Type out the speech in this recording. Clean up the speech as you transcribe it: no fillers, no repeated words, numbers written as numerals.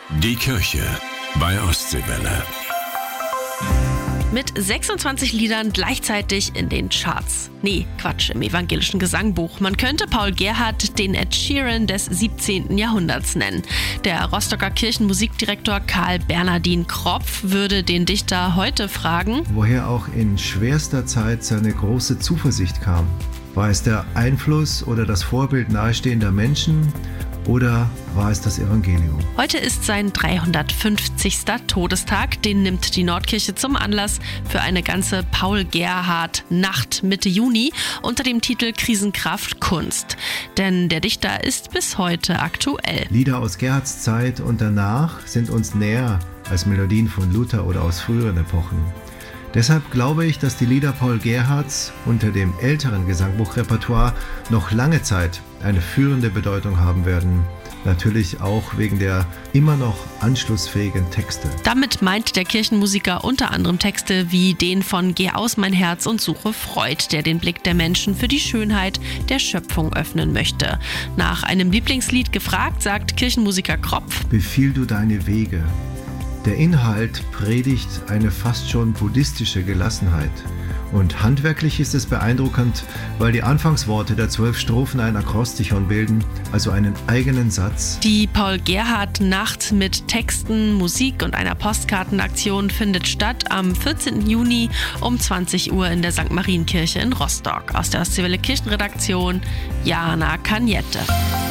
Die Kirche bei Ostseewelle. Mit 26 Liedern gleichzeitig in den Charts. Nee, Quatsch, im evangelischen Gesangbuch. Man könnte Paul Gerhardt den Ed Sheeran des 17. Jahrhunderts nennen. Der Rostocker Kirchenmusikdirektor Karl Bernardin Kropf würde den Dichter heute fragen, woher auch in schwerster Zeit seine große Zuversicht kam. War es der Einfluss oder das Vorbild nahestehender Menschen? Oder war es das Evangelium? Heute ist sein 350. Todestag. Den nimmt die Nordkirche zum Anlass für eine ganze Paul-Gerhardt-Nacht Mitte Juni unter dem Titel Krisenkraft Kunst. Denn der Dichter ist bis heute aktuell. Lieder aus Gerhardts Zeit und danach sind uns näher als Melodien von Luther oder aus früheren Epochen. Deshalb glaube ich, dass die Lieder Paul Gerhardts unter dem älteren Gesangbuchrepertoire noch lange Zeit eine führende Bedeutung haben werden. Natürlich auch wegen der immer noch anschlussfähigen Texte. Damit meint der Kirchenmusiker unter anderem Texte wie den von Geh aus mein Herz und suche Freud, der den Blick der Menschen für die Schönheit der Schöpfung öffnen möchte. Nach einem Lieblingslied gefragt, sagt Kirchenmusiker Kropf: Befiehl du deine Wege. Der Inhalt predigt eine fast schon buddhistische Gelassenheit. Und handwerklich ist es beeindruckend, weil die Anfangsworte der 12 Strophen ein Akrostichon bilden, also einen eigenen Satz. Die Paul-Gerhardt-Nacht mit Texten, Musik und einer Postkartenaktion findet statt am 14. Juni um 20 Uhr in der St. Marienkirche in Rostock. Aus der Ostseewelle Kirchenredaktion, Jana Kanjette.